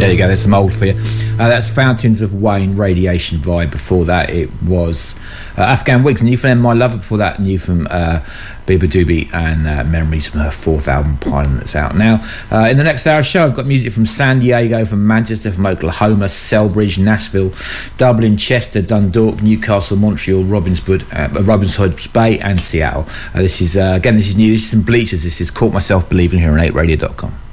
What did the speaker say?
There you go, there's some old for you. That's Fountains of Wayne, Radiation Vibe. Before that it was Afghan Wigs, new from them, My Lover. Before that, new from Biba Doobie and Memories from her fourth album, Pylon, that's out now. In the next hour show, I've got music from San Diego, from Manchester, from Oklahoma, Selbridge, Nashville, Dublin, Chester, Dundalk, Newcastle, Montreal, Robins Hood Bay and Seattle. This is new. This is some Bleachers. This is Caught Myself Believing here on 8radio.com.